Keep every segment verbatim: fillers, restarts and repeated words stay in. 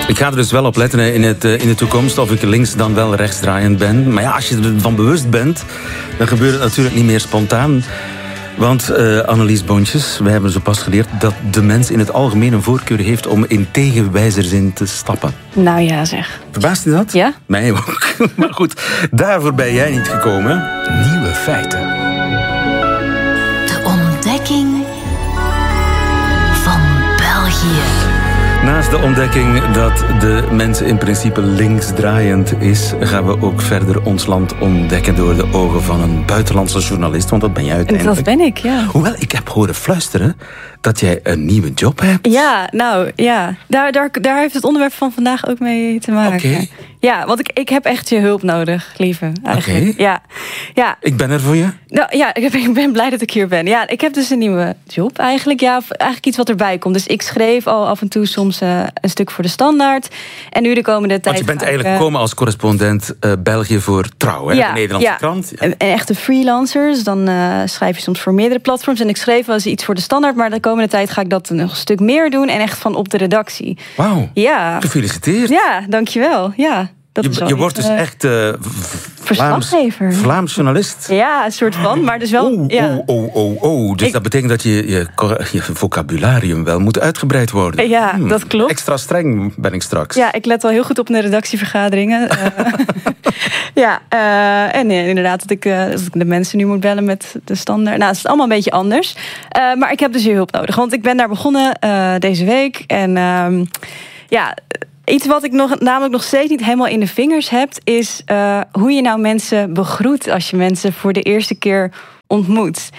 Ik ga er dus wel op letten in, het, in de toekomst of ik links dan wel rechtsdraaiend ben. Maar ja, als je ervan bewust bent, dan gebeurt het natuurlijk niet meer spontaan. Want uh, Annelies Bontjes, wij hebben zo pas geleerd dat de mens in het algemeen een voorkeur heeft om in tegenwijzerzin te stappen. Nou ja, zeg. Verbaast je dat? Ja. Mij ook. Maar goed, daarvoor ben jij niet gekomen. Nieuwe feiten. De ontdekking van België. Naast de ontdekking dat de mens in principe linksdraaiend is, gaan we ook verder ons land ontdekken door de ogen van een buitenlandse journalist. Want dat ben jij uiteindelijk. Dat ben ik, ja. Hoewel, ik heb horen fluisteren dat jij een nieuwe job hebt. Ja, nou ja. Daar, daar, daar heeft het onderwerp van vandaag ook mee te maken. Oké. Okay. Ja, want ik, ik heb echt je hulp nodig, lieve. Oké. Okay. Ja. Ja. Ik ben er voor je. Nou, ja, ik ben blij dat ik hier ben. Ja, ik heb dus een nieuwe job eigenlijk. Ja, eigenlijk iets wat erbij komt. Dus ik schreef al af en toe soms uh, een stuk voor de Standaard. En nu de komende tijd... Want je bent eigenlijk uh, gekomen als correspondent uh, België voor Trouw, hè? Ja, de Nederlandse ja. krant. Ja. En, en echte freelancers. Dan uh, schrijf je soms voor meerdere platforms. En ik schreef wel eens iets voor de Standaard. Maar de komende tijd ga ik dat nog een stuk meer doen. En echt van op de redactie. Wauw, ja. Gefeliciteerd. Ja, dankjewel. Ja. Je, je wordt dus uh, echt uh, verslaggever. Vlaams, Vlaams journalist. Ja, een soort van, maar dus wel... Oh, ja. oh, oh, oh, oh. Dus ik, dat betekent dat je, je, je vocabularium wel moet uitgebreid worden. Ja, hmm. dat klopt. Extra streng ben ik straks. Ja, ik let wel heel goed op in de redactievergaderingen. uh, ja, uh, en uh, inderdaad dat ik, uh, dat ik de mensen nu moet bellen met de Standaard. Nou, het is allemaal een beetje anders. Uh, maar ik heb dus je hulp nodig, want ik ben daar begonnen uh, deze week. En uh, ja... Iets wat ik nog, namelijk nog steeds niet helemaal in de vingers heb, is uh, hoe je nou mensen begroet als je mensen voor de eerste keer ontmoet.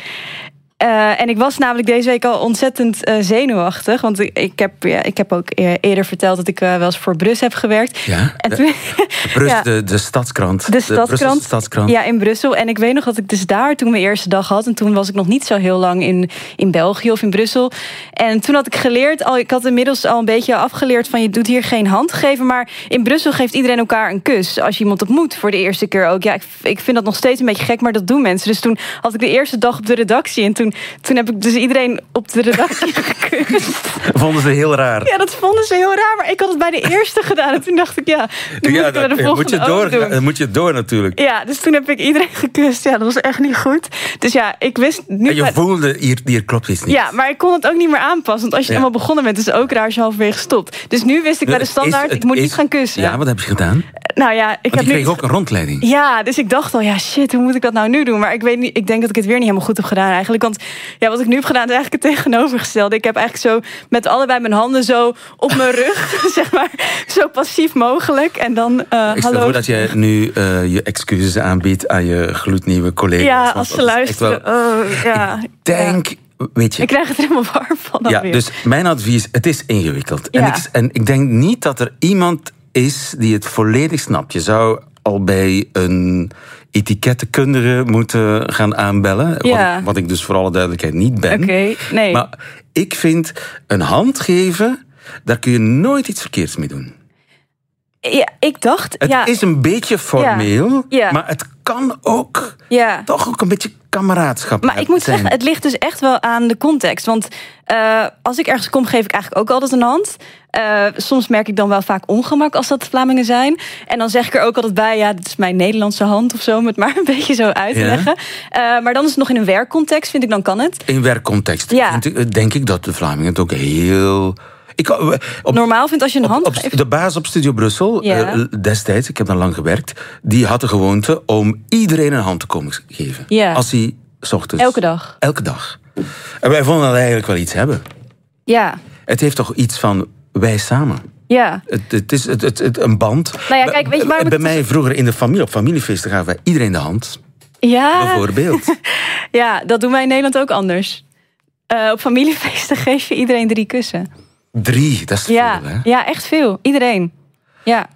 Uh, en ik was namelijk deze week al ontzettend uh, zenuwachtig. Want ik, ik, heb, ja, ik heb ook eerder verteld dat ik uh, wel eens voor Brus heb gewerkt. Ja, en toen, de, Brus, ja, de, de stadskrant. De stadskrant. De stadskrant. Ja, in Brussel. En ik weet nog dat ik dus daar toen mijn eerste dag had. En toen was ik nog niet zo heel lang in, in België of in Brussel. En toen had ik geleerd, al, ik had inmiddels al een beetje afgeleerd van je doet hier geen hand geven. Maar in Brussel geeft iedereen elkaar een kus. Als je iemand ontmoet voor de eerste keer ook. Ja, ik, ik vind dat nog steeds een beetje gek, maar dat doen mensen. Dus toen had ik de eerste dag op de redactie. En toen Toen heb ik dus iedereen op de redactie gekust. Vonden ze heel raar? Ja, dat vonden ze heel raar. Maar ik had het bij de eerste gedaan. En toen dacht ik, ja, nu ja, moet ik dat, de volgende moet je door, doen. Dan moet je door natuurlijk. Ja, dus toen heb ik iedereen gekust. Ja, dat was echt niet goed. Dus ja, ik wist... Nu en je bij... voelde, hier, hier klopt iets niet. Ja, maar ik kon het ook niet meer aanpassen. Want als je ja. helemaal begonnen bent, is het ook raar als je halverwege stopt. Dus nu wist ik bij de Standaard, is, ik moet is, niet gaan kussen. Ja, wat heb je gedaan? Nou ja, ik Want heb je kreeg nu... ook een rondleiding. Ja, dus ik dacht al, ja shit, hoe moet ik dat nou nu doen? Maar ik weet niet, ik denk dat ik het weer niet helemaal goed heb gedaan eigenlijk. Want ja, wat ik nu heb gedaan is eigenlijk het tegenovergestelde. Ik heb eigenlijk zo met allebei mijn handen zo op mijn rug, zeg maar, zo passief mogelijk. En dan, uh, ik stel voor dat jij nu uh, je excuses aanbiedt aan je gloednieuwe collega's. Ja, als ze luisteren. Wel... Oh, ja, ik denk... Ja. Weet je, ik krijg het er helemaal warm van. Ja, weer. Dus mijn advies, het is ingewikkeld. Ja. En, ik, en ik denk niet dat er iemand is die het volledig snapt. Je zou al bij een etikettenkundige moeten gaan aanbellen. Ja. Wat, wat ik dus voor alle duidelijkheid niet ben. Okay, nee. Maar ik vind een hand geven, daar kun je nooit iets verkeerds mee doen. Ja, ik dacht... Het ja. is een beetje formeel, ja. Ja. maar het kan ook ja. toch ook een beetje kameraadschap Maar ik moet zijn. zeggen, het ligt dus echt wel aan de context. Want uh, als ik ergens kom, geef ik eigenlijk ook altijd een hand. Uh, soms merk ik dan wel vaak ongemak als dat Vlamingen zijn. En dan zeg ik er ook altijd bij, ja, dit is mijn Nederlandse hand of zo, om het maar een beetje zo uit te ja. leggen. Uh, maar dan is het nog in een werkcontext, vind ik, dan kan het. In werkcontext ja. vind, denk ik dat de Vlamingen het ook heel... Ik, op, Normaal vindt als je een hand op, op, geeft. De baas op Studio Brussel, ja. uh, destijds, ik heb daar lang gewerkt, die had de gewoonte om iedereen een hand te komen geven. Ja. Als hij 's ochtends... Elke dag. Elke dag. En wij vonden dat eigenlijk wel iets hebben. Ja. Het heeft toch iets van wij samen. Ja. Het, het is het, het, het, een band. Nou ja, kijk, weet je, maar Bij mij vroeger in de familie, op familiefeesten gaven wij iedereen de hand. Ja. Bijvoorbeeld. Ja, dat doen wij in Nederland ook anders. Uh, op familiefeesten geef je iedereen drie kussen. Drie, dat is ja. veel, hè? Ja, echt veel. Iedereen. Ja.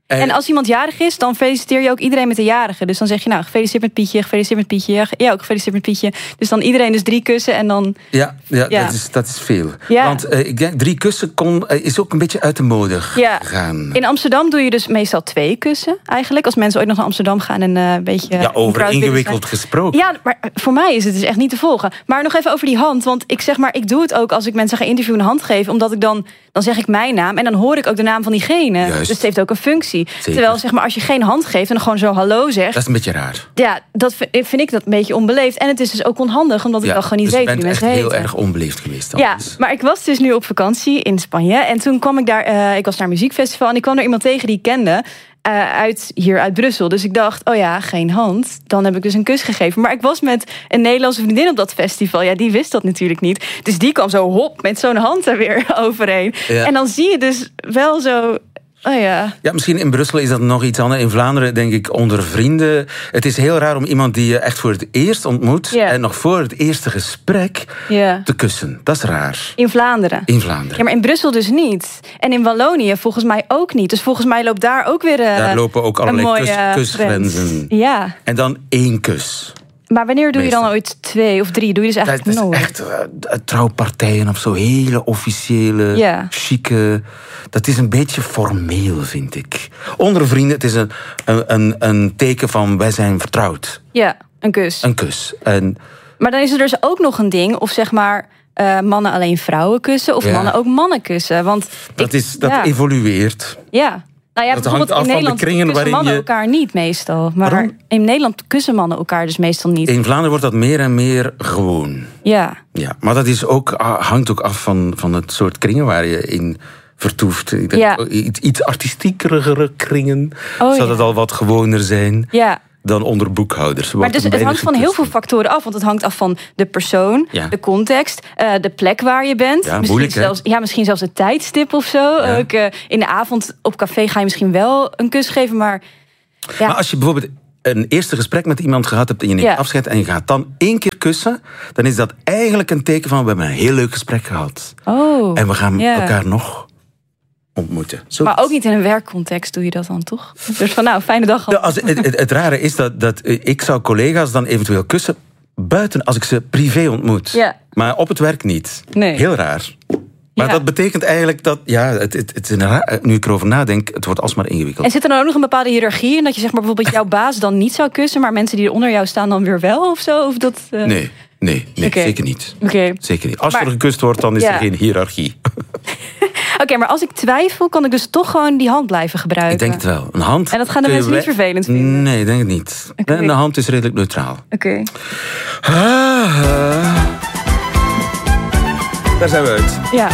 En, en als iemand jarig is, dan feliciteer je ook iedereen met de jarige. Dus dan zeg je, nou, gefeliciteerd met Pietje, gefeliciteerd met Pietje. Ja, ook gefeliciteerd met Pietje. Dus dan iedereen dus drie kussen en dan... Ja, ja, ja. Dat, is, dat is veel. Ja. Want uh, ik denk, drie kussen kon, uh, is ook een beetje uit de mode ja. gegaan. In Amsterdam doe je dus meestal twee kussen, eigenlijk. Als mensen ooit nog naar Amsterdam gaan en uh, een beetje... Ja, over ingewikkeld gesproken. Ja, maar voor mij is het dus echt niet te volgen. Maar nog even over die hand. Want ik zeg maar, ik doe het ook als ik mensen ga interviewen een hand geven. Omdat ik dan, dan zeg ik mijn naam en dan hoor ik ook de naam van diegene. Juist. Dus het heeft ook een functie. Zeker. Terwijl zeg maar, als je geen hand geeft en dan gewoon zo hallo zegt... Dat is een beetje raar. Ja, dat vind, vind ik dat een beetje onbeleefd. En het is dus ook onhandig, omdat ik ja, dan gewoon niet dus weet wie mensen heten. je bent echt heel erg onbeleefd geweest. Dan. Ja, maar ik was dus nu op vakantie in Spanje. En toen kwam ik daar, uh, ik was naar een muziekfestival... en ik kwam er iemand tegen die ik kende... Uh, uit, hier uit Brussel. Dus ik dacht, oh ja, geen hand. Dan heb ik dus een kus gegeven. Maar ik was met een Nederlandse vriendin op dat festival. Ja, die wist dat natuurlijk niet. Dus die kwam zo hop, met zo'n hand er weer overheen. Ja. En dan zie je dus wel zo... Oh ja. ja, misschien in Brussel is dat nog iets anders. In Vlaanderen denk ik onder vrienden. Het is heel raar om iemand die je echt voor het eerst ontmoet... Yeah. en nog voor het eerste gesprek yeah. te kussen. Dat is raar. In Vlaanderen? In Vlaanderen. Ja, maar in Brussel dus niet. En in Wallonië volgens mij ook niet. Dus volgens mij loopt daar ook weer uh, daar lopen ook allerlei kus, kusgrenzen. Ja. En dan één kus. Maar wanneer doe Meestal. je dan ooit twee of drie? Doe je dus eigenlijk dat, dat nooit? is echt uh, trouwpartijen of zo. Hele officiële, ja. chique... Dat is een beetje formeel, vind ik. Onder vrienden, het is een, een, een teken van wij zijn vertrouwd. Ja, een kus. Een kus. En, maar dan is er dus ook nog een ding, of zeg maar... Uh, mannen alleen vrouwen kussen, of ja. mannen ook mannen kussen. Want dat ik, is, dat ja. evolueert. Ja. Nou ja, dat bijvoorbeeld hangt af in Nederland van de kringen kussen waarin mannen je... elkaar niet meestal. Maar Waarom? In Nederland kussen mannen elkaar dus meestal niet. In Vlaanderen wordt dat meer en meer gewoon. Ja. Ja, maar dat is ook, hangt ook af van, van het soort kringen waar je in vertoeft. Ik denk, ja. iets, iets artistiekere kringen oh, zou ja. dat al wat gewoner zijn. Ja. Dan onder boekhouders. Maar dus het hangt van heel veel factoren af. Want het hangt af van de persoon, ja. de context, uh, de plek waar je bent. Ja, misschien, moeilijk, zelfs, ja, misschien zelfs het tijdstip of zo. Ja. Ook, uh, in de avond op café ga je misschien wel een kus geven. Maar, ja. maar als je bijvoorbeeld een eerste gesprek met iemand gehad hebt... en je neemt ja. afscheid en je gaat dan één keer kussen... dan is dat eigenlijk een teken van... we hebben een heel leuk gesprek gehad. Oh, en we gaan ja. elkaar nog... ontmoeten. Zo. Maar ook niet in een werkcontext doe je dat dan, toch? Dus van nou, fijne dag. Ja, als, het, het, het rare is dat, dat ik zou collega's dan eventueel kussen... buiten als ik ze privé ontmoet. Ja. Maar op het werk niet. Nee. Heel raar. Maar ja. dat betekent eigenlijk dat... Ja, het, het, het is een raar, nu ik erover nadenk, het wordt alsmaar ingewikkeld. En zit er dan ook nog een bepaalde hiërarchie in? Dat je zeg maar bijvoorbeeld jouw baas dan niet zou kussen... maar mensen die er onder jou staan dan weer wel of zo? Of dat, uh... Nee, nee, nee okay. zeker niet. Okay. Zeker niet. Als maar, er gekust wordt, dan is ja. er geen hiërarchie. Oké, okay, maar als ik twijfel, kan ik dus toch gewoon die hand blijven gebruiken? Ik denk het wel. Een hand... En dat gaan de mensen wij... niet vervelend vinden? Nee, ik denk het niet. Okay. De hand is redelijk neutraal. Oké. Okay. Ah, daar zijn we uit. Ja.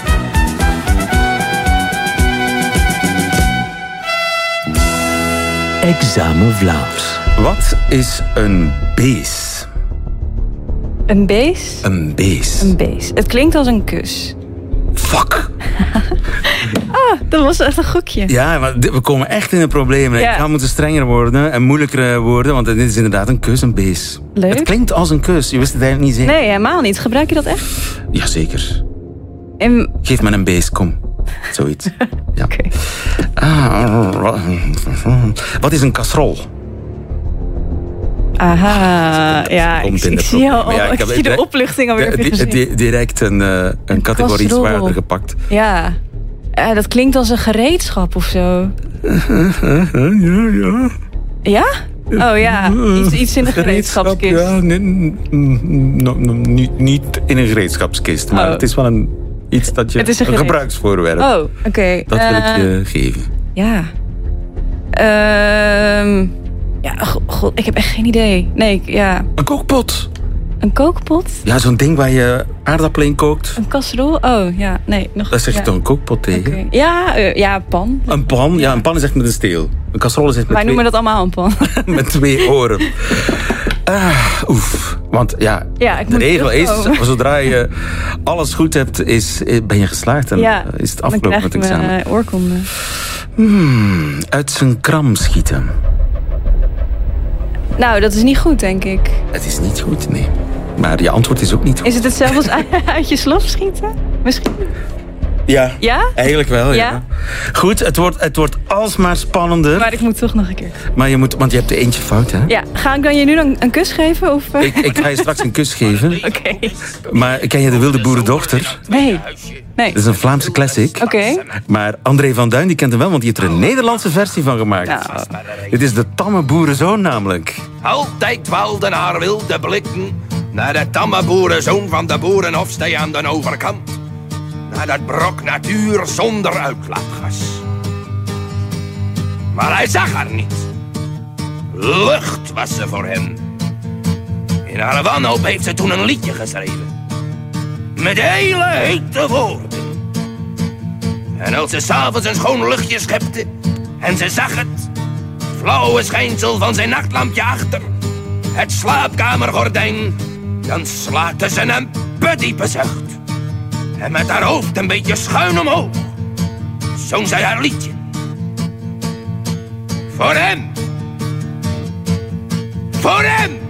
Examen Vlaams. Wat is een bees? Een bees? Een bees. Een bees. Het klinkt als een kus. Fuck. Ah, dat was echt een gokje. Ja, maar we komen echt in de problemen. Ja. Ik ga moeten strenger worden en moeilijker worden, want dit is inderdaad een kus, een bees. Leuk. Het klinkt als een kus. Je wist het eigenlijk niet zeker. Nee, helemaal niet. Gebruik je dat echt? Jazeker. En... Geef me een bees, kom. Zoiets. Ja. Oké. Ah, wat is een kastrol? Aha, ja, ik, ik zie al, ja, ik, ik heb, zie de opluchting alweer di, di, di, direct een, uh, een, een categorie kastrol. Zwaarder gepakt. Ja, uh, dat klinkt als een gereedschap of zo. Ja, ja. Ja? Oh ja, iets, iets in de gereedschapskist. Ja, nee, no, no, niet, niet in een gereedschapskist, maar oh. het is wel een, iets dat je... Het is een, een gebruiksvoorwerp. Oh, oké. Okay. Dat wil uh, ik je geven. Ja. Ehm... Uh, Ja, god, ik heb echt geen idee. Nee, ja. Een kookpot. Een kookpot? Ja, zo'n ding waar je aardappelen in kookt. Een kasserol? Oh, ja, nee. Nog, Daar zeg je ja. toch een kookpot tegen? Okay. Ja, uh, ja, pan. Een pan? Ja, een pan is echt met een steel. Een kasserol is echt met Wij twee... noemen dat allemaal een pan. met twee oren. Ah, oef. Want ja, ja ik de regel is, zodra je alles goed hebt, is, ben je geslaagd. En ja, is het afgelopen met het examen. Dan krijg ik oorkonde. Hmm, uit zijn kram schieten. Nou, dat is niet goed, denk ik. Het is niet goed, nee. Maar je antwoord is ook niet goed. Is het hetzelfde als uit je slof schieten? Misschien? Ja, Ja? eigenlijk wel. Ja. Ja? Goed, het wordt, het wordt alsmaar spannender. Maar ik moet toch nog een keer. Maar je moet, want je hebt er eentje fout, hè? Ja, ga ik dan je nu dan een kus geven? Of, uh? Ik, ik ga je straks een kus geven. Oké. Okay. Maar ken je de Wilde Boerendochter? Nee. Nee. Dat is een Vlaamse classic. Oké. Okay. Maar André van Duin die kent hem wel, want die heeft er een Nederlandse versie van gemaakt. Nou. Dit is de tamme boerenzoon namelijk. Altijd dwaalden haar wilde blikken naar de tamme boerenzoon van de boerenhofstee aan de overkant. Naar dat brok natuur zonder uitlaatgas. Maar hij zag haar niet. Lucht was ze voor hem. In haar wanhoop heeft ze toen een liedje geschreven. Met hele hete woorden. En als ze s'avonds een schoon luchtje schepte en ze zag het flauwe schijnsel van zijn nachtlampje achter het slaapkamergordijn, dan slaakte ze een bediepe zucht. En met haar hoofd een beetje schuin omhoog zong zij haar liedje. Voor hem. Voor hem.